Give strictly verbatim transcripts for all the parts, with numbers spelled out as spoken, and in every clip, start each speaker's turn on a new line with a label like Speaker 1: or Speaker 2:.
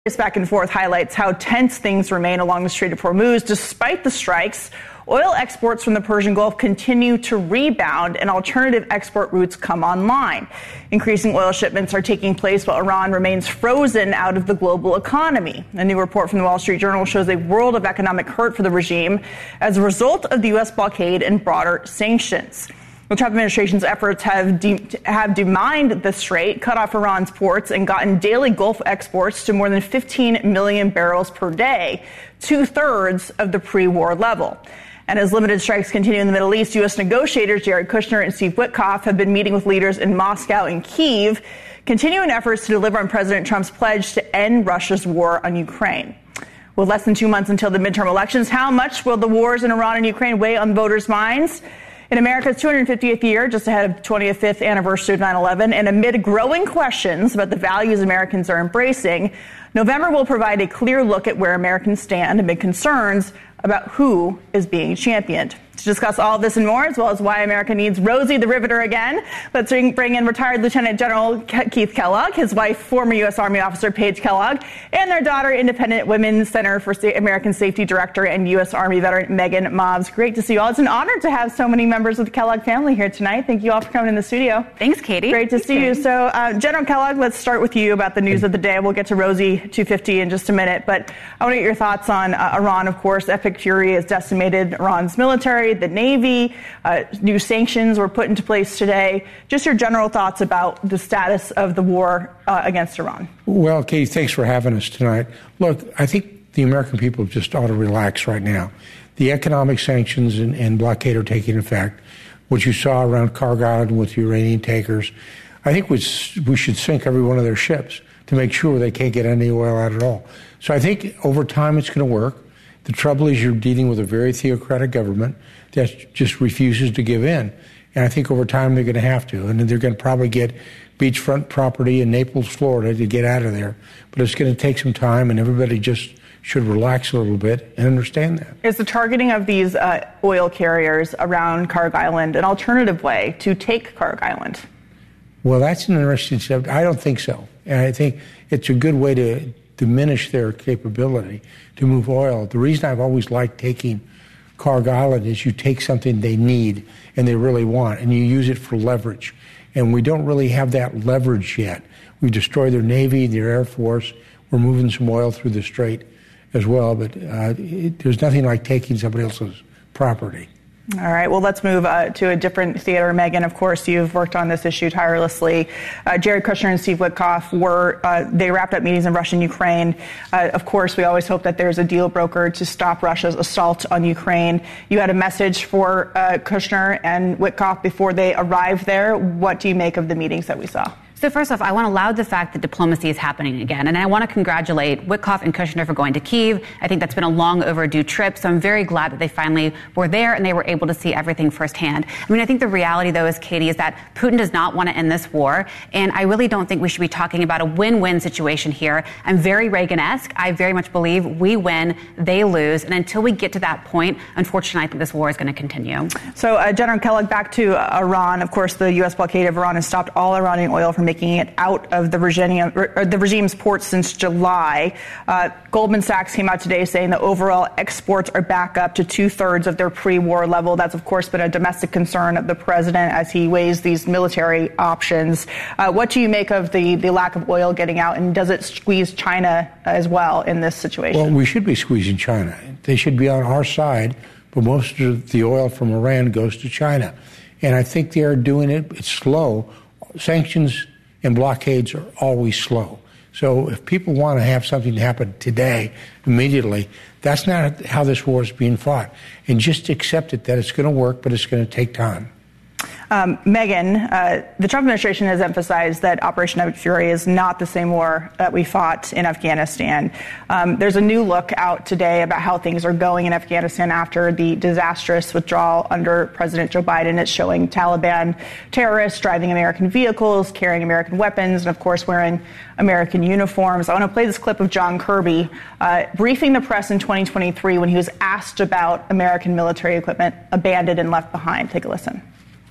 Speaker 1: This back and forth highlights how tense things remain along the Strait of Hormuz. Despite the strikes, oil exports from the Persian Gulf continue to rebound and alternative export routes come online. Increasing oil shipments are taking place while Iran remains frozen out of the global economy. A new report from the Wall Street Journal shows a world of economic hurt for the regime as a result of the U S blockade and broader sanctions. The Trump administration's efforts have de- have demined the strait, cut off Iran's ports, and gotten daily Gulf exports to more than fifteen million barrels per day, two-thirds of the pre-war level. And as limited strikes continue in the Middle East, U S negotiators Jared Kushner and Steve Witkoff have been meeting with leaders in Moscow and Kyiv, continuing efforts to deliver on President Trump's pledge to end Russia's war on Ukraine. With less than two months until the midterm elections, how much will the wars in Iran and Ukraine weigh on voters' minds? In America's two hundred fiftieth year, just ahead of twenty-fifth anniversary of nine eleven, and amid growing questions about the values Americans are embracing, November will provide a clear look at where Americans stand amid concerns about who is being championed. To discuss all of this and more, as well as why America needs Rosie the Riveter again, let's bring in retired Lieutenant General Keith Kellogg, his wife, former U S Army Officer Paige Kellogg, and their daughter, Independent Women's Center for American Safety Director and U S Army veteran Megan Mobbs. Great to see you all. It's an honor to have so many members of the Kellogg family here tonight. Thank you all for coming in the studio.
Speaker 2: Thanks, Katie.
Speaker 1: Great to
Speaker 2: Thanks,
Speaker 1: see
Speaker 2: Katie.
Speaker 1: you. So, uh, General Kellogg, let's start with you about the news of the day. We'll get to Rosie two fifty in just a minute, but I want to get your thoughts on uh, Iran. Of course, Epic Fury has decimated Iran's military, the Navy. Uh, new sanctions were put into place today. Just your general thoughts about the status of the war uh, against Iran.
Speaker 3: Well, Katie, thanks for having us tonight. Look, I think the American people just ought to relax right now. The economic sanctions and, and blockade are taking effect. What you saw around Kharg Island with the Iranian tankers, I think we, we should sink every one of their ships to make sure they can't get any oil out at all. So I think over time it's going to work. The trouble is you're dealing with a very theocratic government that just refuses to give in. And I think over time they're going to have to. And they're going to probably get beachfront property in Naples, Florida to get out of there. But it's going to take some time, and everybody just should relax a little bit and understand that.
Speaker 1: Is the targeting of these uh, oil carriers around Kharg Island an alternative way to take Kharg Island?
Speaker 3: Well, that's an interesting subject. I don't think so. And I think it's a good way to diminish their capability to move oil. The reason I've always liked taking Kharg Island is you take something they need and they really want, and you use it for leverage. And we don't really have that leverage yet. We destroyed their Navy, their Air Force. We're moving some oil through the strait as well, but uh, it, there's nothing like taking somebody else's property.
Speaker 1: All right. Well, let's move uh, to a different theater. Megan, of course, you've worked on this issue tirelessly. Uh, Jared Kushner and Steve Witkoff were, uh, they wrapped up meetings in Russia and Ukraine. Uh, of course, we always hope that there's a deal brokered to stop Russia's assault on Ukraine. You had a message for uh, Kushner and Witkoff before they arrived there. What do you make of the meetings that we saw?
Speaker 2: So first off, I want to laud the fact that diplomacy is happening again. And I want to congratulate Witkoff and Kushner for going to Kyiv. I think that's been a long overdue trip. So I'm very glad that they finally were there and they were able to see everything firsthand. I mean, I think the reality, though, is, Katie, is that Putin does not want to end this war. And I really don't think we should be talking about a win-win situation here. I'm very Reagan-esque. I very much believe we win, they lose. And until we get to that point, unfortunately, I think this war is going to continue.
Speaker 1: So, uh, General Kellogg, back to uh, Iran. Of course, the U S blockade of Iran has stopped all Iranian oil from making it out of the, regime, or the regime's ports since July. Uh, Goldman Sachs came out today saying that overall exports are back up to two-thirds of their pre-war level. That's, of course, been a domestic concern of the president as he weighs these military options. Uh, what do you make of the, the lack of oil getting out, and does it squeeze China as well in this situation?
Speaker 3: Well, we should be squeezing China. They should be on our side, but most of the oil from Iran goes to China. And I think they're doing it. It's slow. Sanctions and blockades are always slow. So if people want to have something happen today, immediately, that's not how this war is being fought. And just accept it that it's going to work, but it's going to take time.
Speaker 1: Um, Megan, uh, the Trump administration has emphasized that Operation Epic Fury is not the same war that we fought in Afghanistan. Um, there's a new look out today about how things are going in Afghanistan after the disastrous withdrawal under President Joe Biden. It's showing Taliban terrorists driving American vehicles, carrying American weapons, and, of course, wearing American uniforms. I want to play this clip of John Kirby uh, briefing the press in twenty twenty-three when he was asked about American military equipment abandoned and left behind. Take a listen.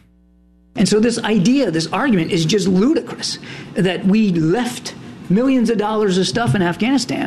Speaker 4: And so this idea, this argument is just ludicrous, that we left millions of dollars of stuff in Afghanistan